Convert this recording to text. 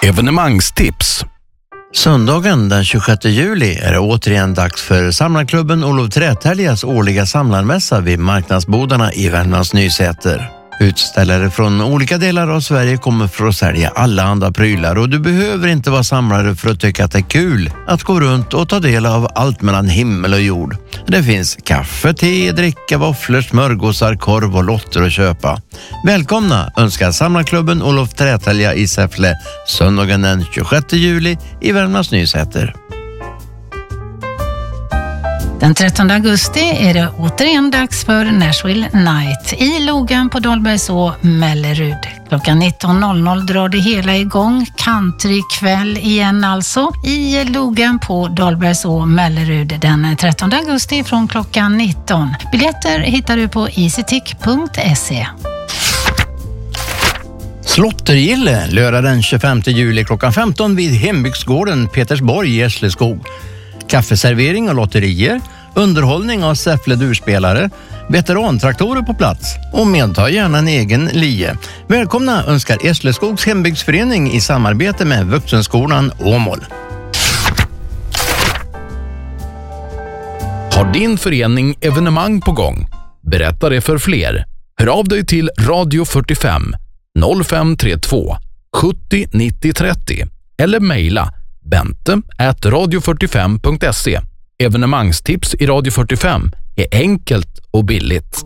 Evenemangstips. Söndagen den 26 juli är det återigen dags för Samlarklubben Olof Trätäljas årliga samlarmässa vid marknadsbodarna i Värmlands Nysäter. Utställare från olika delar av Sverige kommer för att sälja alla andra prylar och du behöver inte vara samlare för att tycka att det är kul att gå runt och ta del av allt mellan himmel och jord. Det finns kaffe, te, dricka, våfflor, smörgåsar, korv och lotter att köpa. Välkomna önskar Samlarklubben Olof Trätälja i Säffle söndagen den 26 juli i Värmlands Nysäter. Den 13 augusti är det återigen dags för Nashville Night i Logan på Dahlbergså, Mellerud. Klockan 19.00 drar det hela igång. Countrykväll igen alltså i Logan på Dahlbergså, Mellerud den 13 augusti från klockan 19. Biljetter hittar du på easytick.se. Slottergille lördag den 25 juli klockan 15 vid hembygdsgården Petersborg i Esleskog. Kaffeservering och lotterier, underhållning av Säffle-durspelare, veterantraktorer på plats och medta gärna en egen lie. Välkomna önskar Esleskogs hembygdsförening i samarbete med Vuxenskolan Åmål. Har din förening evenemang på gång? Berätta det för fler. Hör av dig till Radio 45 0532 70 90 30 eller mejla bente@radio45.se. Evenemangstips i Radio 45 är enkelt och billigt.